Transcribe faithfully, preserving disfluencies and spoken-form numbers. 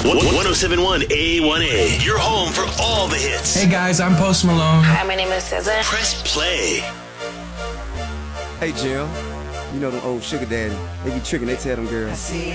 one oh seven point one A one A. Your home for all the hits. Hey guys, I'm Post Malone. Hi, my name is S Z A. Press play. Hey, Jill. You know them old sugar daddy. They be tricking, they tell them girls.